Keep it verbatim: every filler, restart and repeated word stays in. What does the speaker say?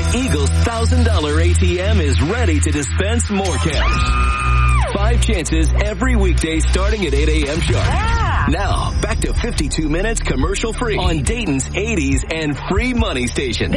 Eagle's one thousand dollars A T M is ready to dispense more cash. Five chances every weekday starting at eight a.m. sharp. Yeah. Now, back to fifty-two minutes commercial free on Dayton's eighties and free money station.